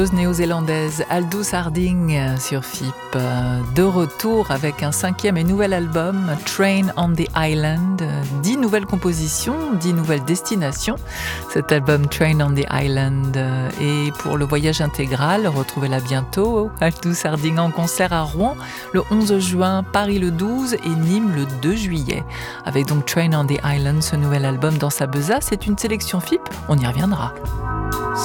Néo-zélandaise Aldous Harding sur FIP, de retour avec un 5e et nouvel album, Train on the Island, 10 nouvelles compositions, 10 nouvelles destinations. Cet album Train on the Island est pour le voyage intégral, retrouvez-la bientôt. Aldous Harding en concert à Rouen le 11 juin, Paris le 12 et Nîmes le 2 juillet. Avec donc Train on the Island, ce nouvel album dans sa besace, c'est une sélection FIP, on y reviendra.